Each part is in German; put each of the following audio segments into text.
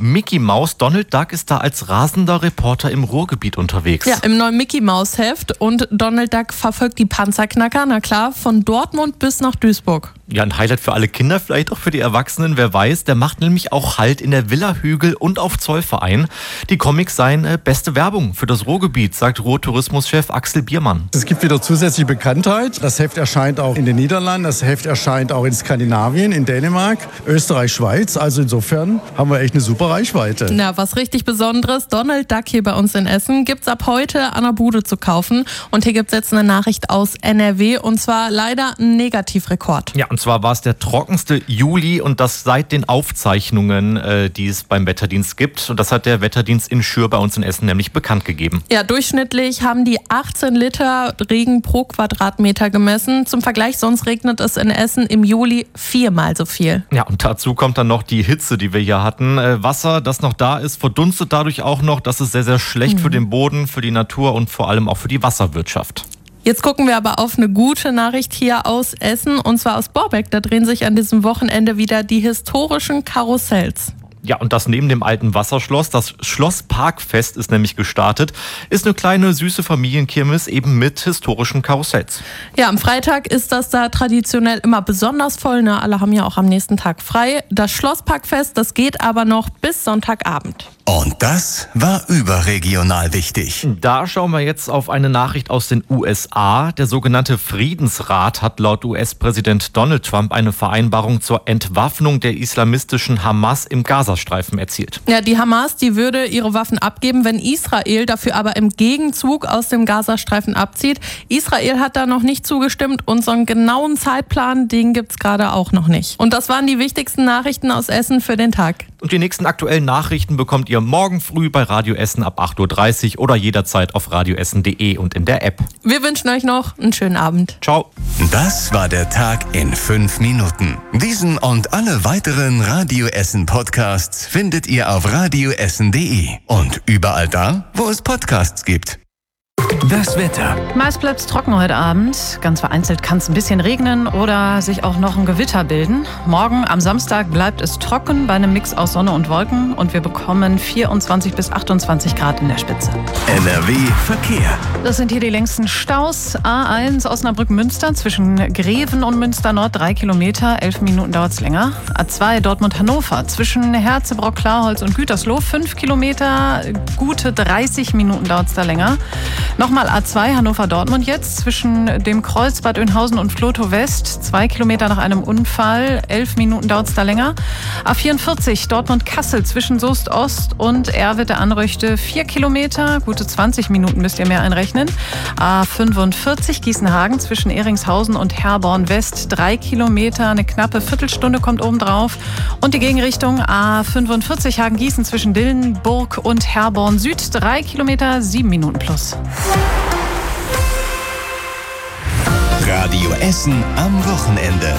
Mickey Mouse. Donald Duck ist da als rasender Reporter im Ruhrgebiet unterwegs. Ja, im neuen Mickey Mouse Heft. Und Donald Duck verfolgt die Panzerknacker, na klar, von Dortmund bis nach Duisburg. Ja, ein Highlight für alle Kinder, vielleicht auch für die Erwachsenen, wer weiß. Der macht nämlich auch Halt in der Villa Hügel und auf Zollverein. Die Comics seien beste Werbung für das Ruhrgebiet, sagt Ruhrtourismuschef Axel Biermann. Es gibt wieder zusätzliche Bekanntheit. Das Heft erscheint auch in den Niederlanden, das Heft erscheint auch in Skandinavien, in Dänemark, Österreich, Schweiz. Also insofern haben wir echt eine super Reichweite. Na, was richtig Besonderes, Donald Duck hier bei uns in Essen gibt's ab heute an der Bude zu kaufen. Und hier gibt's jetzt eine Nachricht aus NRW und zwar leider ein Negativrekord. Ja, und zwar war es der trockenste Juli und das seit den Aufzeichnungen, die es beim Wetterdienst gibt. Und das hat der Wetterdienst in Schür bei uns in Essen nämlich bekannt gegeben. Ja, durchschnittlich haben die 18 Liter Regen pro Quadratmeter gemessen. Zum Vergleich, sonst regnet es in Essen im Juli 4-mal so viel. Ja, und dazu kommt dann noch die Hitze, die wir hier hatten. Wasser, das noch da ist, verdunstet dadurch auch noch. Das ist sehr, sehr schlecht für den Boden, für die Natur und vor allem auch für die Wasserwirtschaft. Jetzt gucken wir aber auf eine gute Nachricht hier aus Essen, und zwar aus Borbeck. Da drehen sich an diesem Wochenende wieder die historischen Karussells. Ja, und das neben dem alten Wasserschloss. Das Schlossparkfest ist nämlich gestartet. Ist eine kleine, süße Familienkirmes eben mit historischen Karussells. Ja, am Freitag ist das da traditionell immer besonders voll. Ne? Alle haben ja auch am nächsten Tag frei. Das Schlossparkfest, das geht aber noch bis Sonntagabend. Und das war überregional wichtig. Da schauen wir jetzt auf eine Nachricht aus den USA. Der sogenannte Friedensrat hat laut US-Präsident Donald Trump eine Vereinbarung zur Entwaffnung der islamistischen Hamas im Gazastreifen erzielt. Ja, die Hamas, die würde ihre Waffen abgeben, wenn Israel dafür aber im Gegenzug aus dem Gazastreifen abzieht. Israel hat da noch nicht zugestimmt und so einen genauen Zeitplan, den gibt's gerade auch noch nicht. Und das waren die wichtigsten Nachrichten aus Essen für den Tag. Und die nächsten aktuellen Nachrichten bekommt ihr morgen früh bei Radio Essen ab 8.30 Uhr oder jederzeit auf radioessen.de und in der App. Wir wünschen euch noch einen schönen Abend. Ciao. Das war der Tag in 5 Minuten. Diesen und alle weiteren Radio Essen Podcasts findet ihr auf radioessen.de und überall da, wo es Podcasts gibt. Das Wetter. Meist bleibt es trocken heute Abend. Ganz vereinzelt kann es ein bisschen regnen oder sich auch noch ein Gewitter bilden. Morgen am Samstag bleibt es trocken bei einem Mix aus Sonne und Wolken und wir bekommen 24 bis 28 Grad in der Spitze. NRW Verkehr. Das sind hier die längsten Staus. A1 Osnabrück-Münster zwischen Greven und Münster Nord 3 Kilometer, 11 Minuten dauert es länger. A2 Dortmund-Hannover zwischen Herzebrock, Klarholz und Gütersloh 5 Kilometer, gute 30 Minuten dauert es da länger. Nochmal A2 Hannover-Dortmund jetzt zwischen dem Kreuz Bad Oeynhausen und Vlotho West. 2 Kilometer nach einem Unfall. 11 Minuten dauert es da länger. A44 Dortmund-Kassel zwischen Soest Ost und Erwitte-Anröchte 4 Kilometer. Gute 20 Minuten müsst ihr mehr einrechnen. A45 Gießenhagen zwischen Ehringshausen und Herborn West 3 Kilometer. Eine knappe Viertelstunde kommt obendrauf. Und die Gegenrichtung A45 Hagen-Gießen zwischen Dillenburg und Herborn Süd 3 Kilometer, 7 Minuten plus. Radio Essen am Wochenende.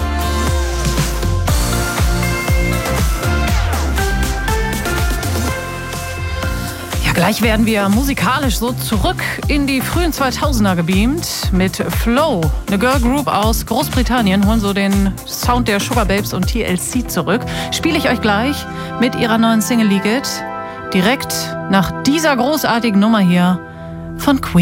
Ja, gleich werden wir musikalisch so zurück in die frühen 2000er gebeamt mit Flow. Eine Girl Group aus Großbritannien holen so den Sound der Sugar Babes und TLC zurück. Spiele ich euch gleich mit ihrer neuen Single Leak It direkt nach dieser großartigen Nummer hier von Queen.